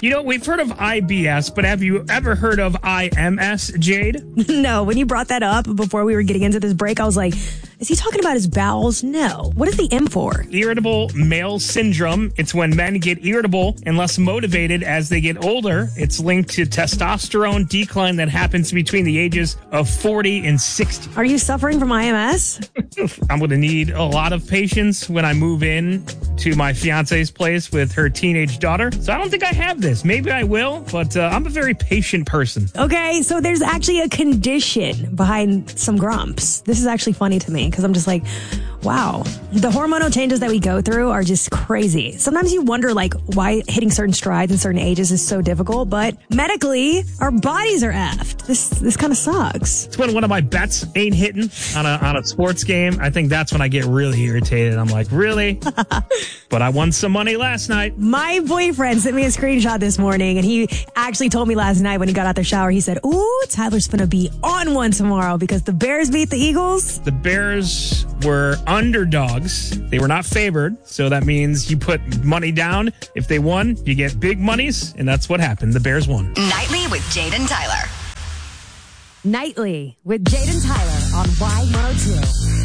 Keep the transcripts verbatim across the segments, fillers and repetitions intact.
You know, we've heard of I B S, but have you ever heard of I M S, Jade? No, when you brought that up before we were getting into this break, I was like, is he talking about his bowels? No. What is the M for? Irritable male syndrome. It's when men get irritable and less motivated as they get older. It's linked to testosterone decline that happens between the ages of forty and sixty. Are you suffering from I M S? I'm going to need a lot of patience when I move in to my fiance's place with her teenage daughter. So I don't think I have this. Maybe I will, but uh, I'm a very patient person. Okay, so there's actually a condition behind some grumps. This is actually funny to me because I'm just like, wow. The hormonal changes that we go through are just crazy. Sometimes you wonder like why hitting certain strides in certain ages is so difficult, but medically, our bodies are effed. This this kind of sucks. It's when one of my bets ain't hitting on a on a sports game. I think that's when I get really irritated. I'm like, really? But I won some money last night. My boyfriend sent me a screenshot this morning, and he actually told me last night when he got out the shower, he said, ooh, Tyler's gonna be on one tomorrow because the Bears beat the Eagles. The Bears were underdogs. They were not favored, so that means you put money down. If they won, you get big monies, and that's what happened. The Bears won. Nightly with Jade and Tyler. Nightly with Jade and Tyler on Y one oh two.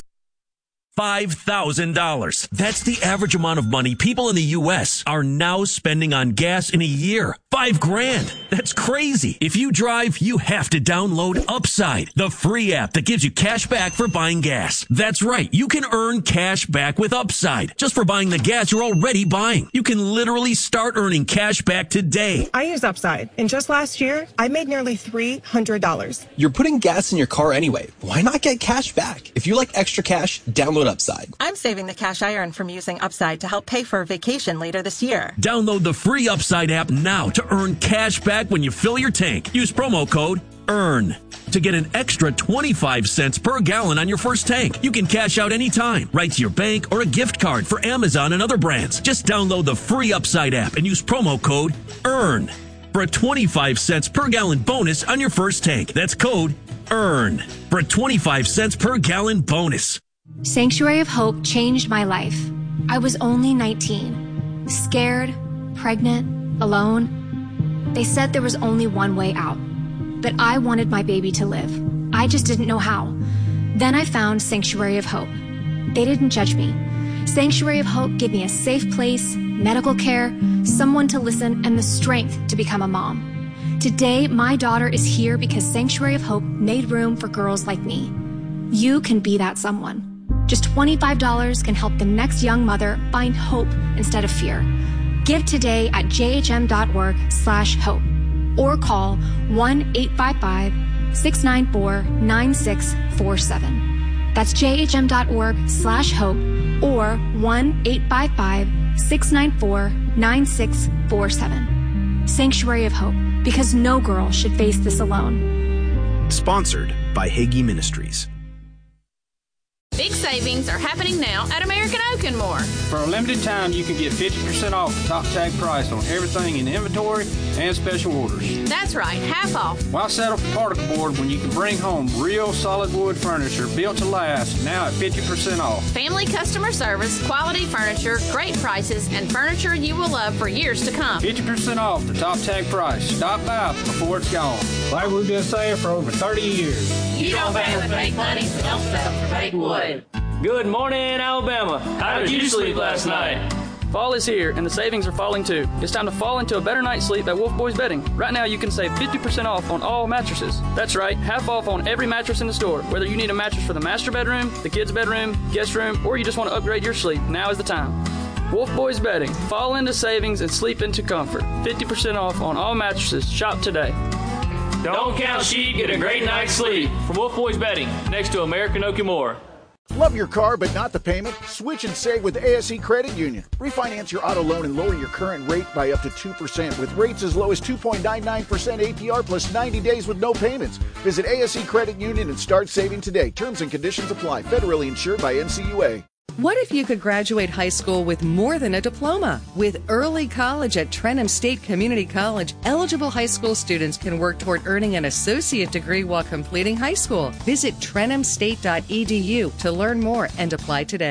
five thousand dollars. That's the average amount of money people in the U S are now spending on gas in a year. Five grand. That's crazy. If you drive, you have to download Upside, the free app that gives you cash back for buying gas. That's right. You can earn cash back with Upside just for buying the gas you're already buying. You can literally start earning cash back today. I use Upside, and just last year, I made nearly three hundred dollars. You're putting gas in your car anyway. Why not get cash back? If you like extra cash, download Upside. I'm saving the cash I earn from using Upside to help pay for a vacation later this year. Download the free Upside app now to earn cash back when you fill your tank. Use promo code EARN to get an extra twenty-five cents per gallon on your first tank. You can cash out anytime, right to your bank or a gift card for Amazon and other brands. Just download the free Upside app and use promo code EARN for a twenty-five cents per gallon bonus on your first tank. That's code EARN for a twenty-five cents per gallon bonus. Sanctuary of Hope changed my life. I was only nineteen, scared, pregnant, alone. They said there was only one way out, but I wanted my baby to live. I just didn't know how. Then I found Sanctuary of Hope. They didn't judge me. Sanctuary of Hope gave me a safe place, medical care, someone to listen, and the strength to become a mom. Today, my daughter is here because Sanctuary of Hope made room for girls like me. You can be that someone. Just twenty-five dollars can help the next young mother find hope instead of fear. Give today at jhm.org slash hope or call one eight five five, six nine four, nine six four seven. That's jhm.org slash hope or one eight five five, six nine four, nine six four seven. Sanctuary of Hope, because no girl should face this alone. Sponsored by Hagee Ministries. Big savings are happening now at American Oak and More. For a limited time, you can get fifty percent off the top tag price on everything in inventory and special orders. That's right, half off. Why settle for particle board when you can bring home real solid wood furniture built to last, now at fifty percent off? Family customer service, quality furniture, great prices, and furniture you will love for years to come. fifty percent off the top tag price. Stop by before it's gone. Like we've been saying for over thirty years. You don't pay with fake money, so don't settle for fake wood. Good morning, Alabama. How did you sleep last night? Fall is here, and the savings are falling too. It's time to fall into a better night's sleep at Wolf Boys Bedding. Right now, you can save fifty percent off on all mattresses. That's right, half off on every mattress in the store. Whether you need a mattress for the master bedroom, the kids' bedroom, guest room, or you just want to upgrade your sleep, now is the time. Wolf Boys Bedding. Fall into savings and sleep into comfort. fifty percent off on all mattresses. Shop today. Don't count sheep, get a great night's sleep. From Wolf Boys Bedding, next to American Oak and More. Love your car but not the payment? Switch and save with A S E Credit Union. Refinance your auto loan and lower your current rate by up to two percent with rates as low as two point nine nine percent A P R plus ninety days with no payments. Visit A S E Credit Union and start saving today. Terms and conditions apply. Federally insured by N C U A. What if you could graduate high school with more than a diploma? With early college at Trenham State Community College, eligible high school students can work toward earning an associate degree while completing high school. Visit trenham state dot e d u to learn more and apply today.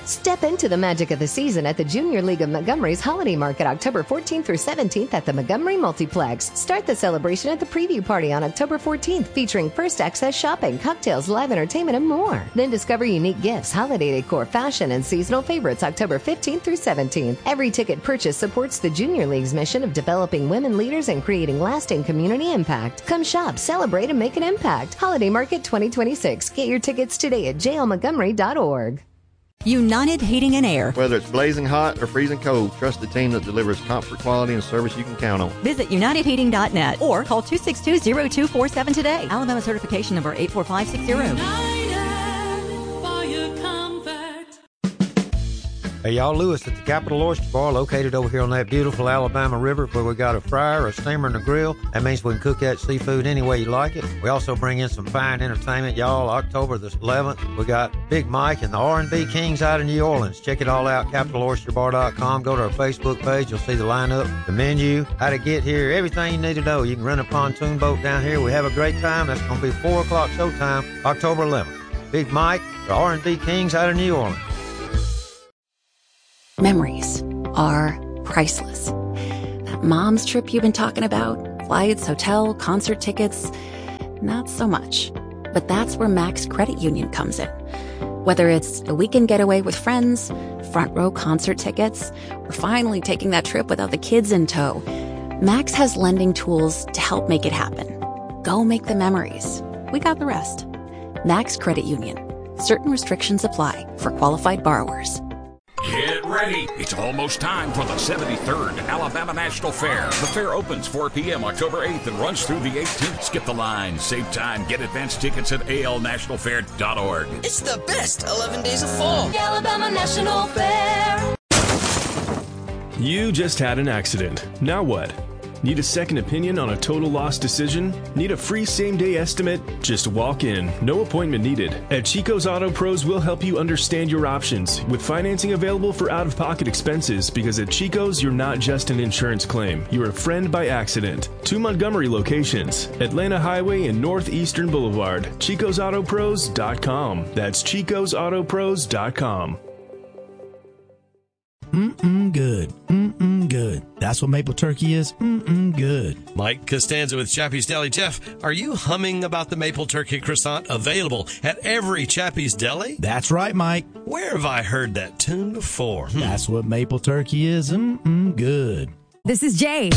Step into the magic of the season at the Junior League of Montgomery's Holiday Market October fourteenth through seventeenth at the Montgomery Multiplex. Start the celebration at the preview party on October fourteenth, featuring first access shopping, cocktails, live entertainment, and more. Then discover unique gifts, holiday decor, fashion, and seasonal favorites October fifteenth through seventeenth. Every ticket purchase supports the Junior League's mission of developing women leaders and creating lasting community impact. Come shop, celebrate, and make an impact. Holiday Market twenty twenty-six. Get your tickets today at j l montgomery dot org. United Heating and Air. Whether it's blazing hot or freezing cold, trust the team that delivers comfort, quality, and service you can count on. Visit united heating dot net or call two six two, zero two four seven today. Alabama certification number eight four five six zero. Hey, y'all, Lewis at the Capital Oyster Bar, located over here on that beautiful Alabama River, where we got a fryer, a steamer, and a grill. That means we can cook that seafood any way you like it. We also bring in some fine entertainment, y'all. October the eleventh, we got Big Mike and the R and B Kings out of New Orleans. Check it all out, capital oyster bar dot com. Go to our Facebook page. You'll see the lineup, the menu, how to get here, everything you need to know. You can rent a pontoon boat down here. We have a great time. That's going to be four o'clock showtime, October eleventh. Big Mike, the R and B Kings out of New Orleans. Memories are priceless. That mom's trip you've been talking about, flights, hotel, concert tickets, not so much. But that's where Max Credit Union comes in. Whether it's a weekend getaway with friends, front row concert tickets, or finally taking that trip without the kids in tow, Max has lending tools to help make it happen. Go make the memories. We got the rest. Max Credit Union. Certain restrictions apply for qualified borrowers. Get ready. It's almost time for the seventy-third Alabama National Fair. The fair opens four p.m. October eighth and runs through the eighteenth. Skip the line, save time, get advance tickets at a l national fair dot org. It's the best eleven days of fall. The Alabama National Fair. You just had an accident. Now what? Need a second opinion on a total loss decision? Need a free same-day estimate? Just walk in. No appointment needed. At Chico's Auto Pros, we'll help you understand your options with financing available for out-of-pocket expenses, because at Chico's, you're not just an insurance claim. You're a friend by accident. Two Montgomery locations, Atlanta Highway and Northeastern Boulevard. chicos auto pros dot com. That's chicos auto pros dot com. Mm-mm good. Mm-mm good. That's what maple turkey is. Mm-mm good. Mike Costanza with Chappie's Deli. Jeff, are you humming about the maple turkey croissant available at every Chappie's Deli? That's right, Mike. Where have I heard that tune before? Hmm. That's what maple turkey is. Mm-mm good. This is Jay